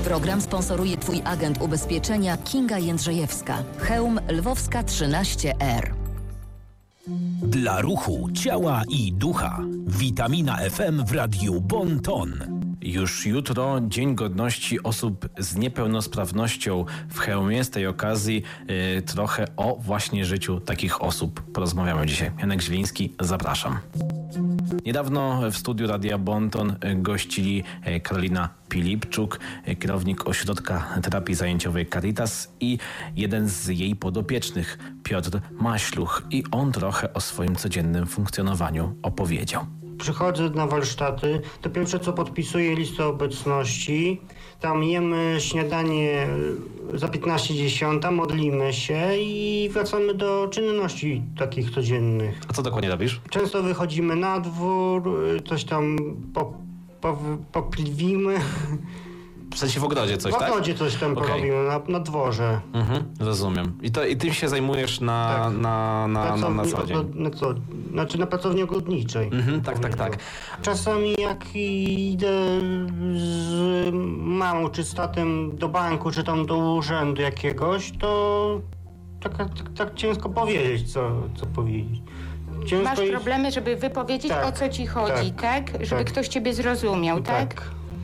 Program sponsoruje Twój agent ubezpieczenia Kinga Jędrzejewska. Chełm Lwowska 13R. Dla ruchu, ciała i ducha. Witamina FM w Radiu Bon Ton. Już jutro Dzień Godności Osób z Niepełnosprawnością w Chełmie. Z tej okazji trochę o właśnie życiu takich osób porozmawiamy dzisiaj. Janek Zieliński, zapraszam. Niedawno w studiu Radia Bon Ton gościli Karolina Pilipczuk, kierownik Ośrodka Terapii Zajęciowej Caritas i jeden z jej podopiecznych, Piotr Maśluch. I on trochę o swoim codziennym funkcjonowaniu opowiedział. Przychodzę na warsztaty, to pierwsze co podpisuję listę obecności, tam jemy śniadanie za 15:10, modlimy się i wracamy do czynności takich codziennych. A co dokładnie robisz? Często wychodzimy na dwór, coś tam popliwimy. W sensie w ogrodzie coś, tak? W ogrodzie coś tam porobimy, na dworze. Rozumiem. I tym się zajmujesz na co dzień? Na pracowni ogrodniczej. Tak. Czasami jak idę z mamą czy z tatem do banku, czy tam do urzędu jakiegoś, to tak ciężko powiedzieć, co powiedzieć. Masz problemy, żeby wypowiedzieć, o co ci chodzi, tak? Żeby ktoś ciebie zrozumiał, tak?